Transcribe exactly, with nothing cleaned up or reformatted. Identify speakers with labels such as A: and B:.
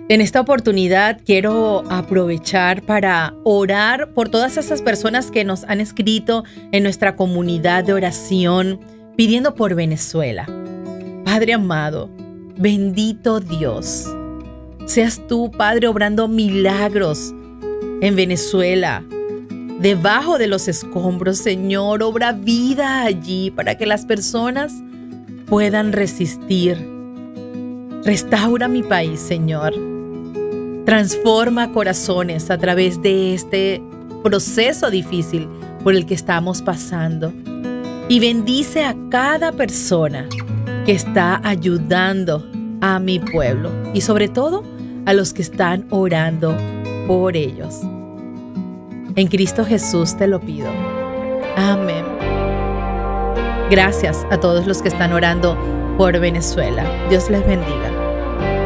A: En esta oportunidad quiero aprovechar para orar por todas esas personas que nos han escrito en nuestra comunidad de oración pidiendo por Venezuela. Padre amado, bendito Dios, seas tú, Padre, obrando milagros en Venezuela. Debajo de los escombros, Señor, obra vida allí para que las personas puedan resistir. Restaura mi país, Señor. Transforma corazones a través de este proceso difícil por el que estamos pasando. Y bendice a cada persona que está ayudando a mi pueblo y sobre todo a los que están orando por ellos. En Cristo Jesús te lo pido. Amén. Gracias a todos los que están orando por Venezuela. Dios les bendiga.